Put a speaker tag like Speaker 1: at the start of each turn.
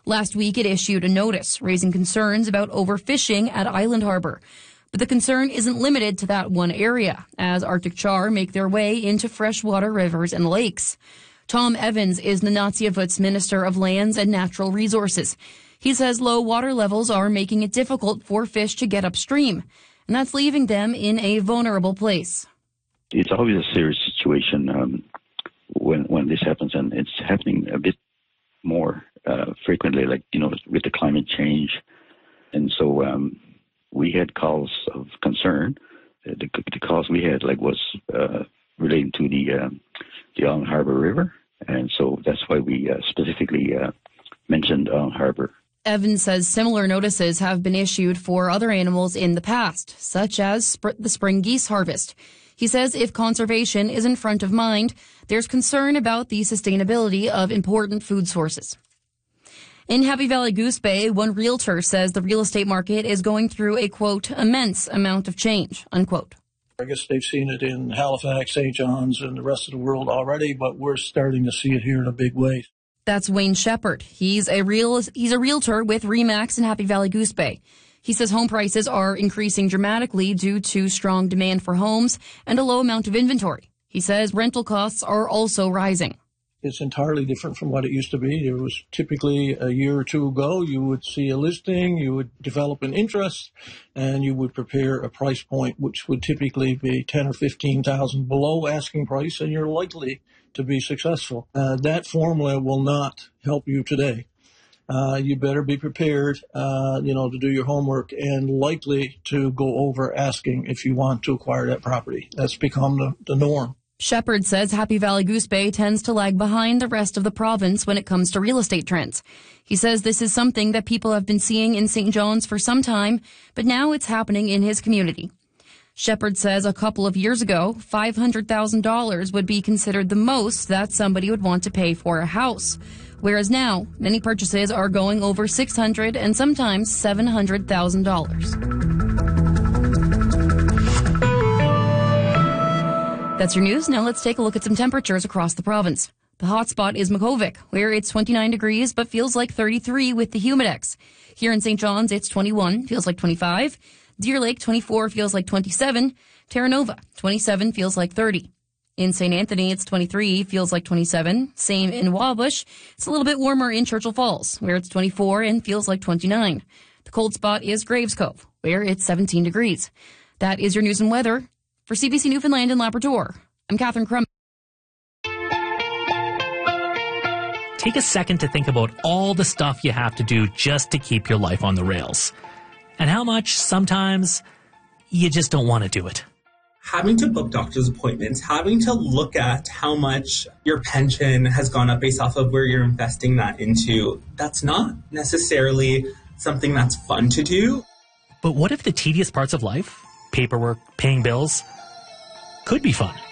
Speaker 1: Last week, it issued a notice raising concerns about overfishing at Island Harbor. But the concern isn't limited to that one area, as Arctic char make their way into freshwater rivers and lakes. Tom Evans is Nunatsiavut's Minister of Lands and Natural Resources. He says low water levels are making it difficult for fish to get upstream, and that's leaving them in a vulnerable place.
Speaker 2: It's always a serious situation when this happens, and it's happening a bit more frequently, like, with the climate change. And so we had calls of concern. The calls we had was relating to the Island Harbor River, and so that's why we specifically mentioned Island Harbor.
Speaker 1: Evans says similar notices have been issued for other animals in the past, such as the spring geese harvest. He says if conservation isn't front of mind, there's concern about the sustainability of important food sources. In Happy Valley Goose Bay, one realtor says the real estate market is going through a, quote, immense amount of change, unquote.
Speaker 3: I guess they've seen it in Halifax, St. John's, and the rest of the world already, but we're starting to see it here in a big way.
Speaker 1: That's Wayne Shepard. He's a realtor with RE/MAX in Happy Valley Goose Bay. He says home prices are increasing dramatically due to strong demand for homes and a low amount of inventory. He says rental costs are also rising.
Speaker 3: It's entirely different from what it used to be. There was typically a year or two ago, you would see a listing, you would develop an interest, and you would prepare a price point, which would typically be $10,000 or $15,000 below asking price, and you're likely to be successful. That formula will not help you today. You better be prepared, to do your homework and likely to go over asking if you want to acquire that property. That's become the norm.
Speaker 1: Shepard says Happy Valley Goose Bay tends to lag behind the rest of the province when it comes to real estate trends. He says this is something that people have been seeing in St. John's for some time, but now it's happening in his community. Shepard says a couple of years ago, $500,000 would be considered the most that somebody would want to pay for a house, whereas now many purchases are going over $600,000 and sometimes $700,000. That's your news. Now let's take a look at some temperatures across the province. The hot spot is Makkovik, where it's 29 degrees but feels like 33 with the Humidex. Here in St. John's, it's 21, feels like 25. Deer Lake, 24, feels like 27. Terra Nova, 27, feels like 30. In St. Anthony, it's 23, feels like 27. Same in Wabush. It's a little bit warmer in Churchill Falls, where it's 24 and feels like 29. The cold spot is Graves Cove, where it's 17 degrees. That is your news and weather. For CBC Newfoundland and Labrador, I'm Catherine Crum.
Speaker 4: Take a second to think about all the stuff you have to do just to keep your life on the rails. And how much sometimes you just don't want to do it.
Speaker 5: Having to book doctor's appointments, having to look at how much your pension has gone up based off of where you're investing that into, that's not necessarily something that's fun to do.
Speaker 4: But what if the tedious parts of life, paperwork, paying bills, could be fun?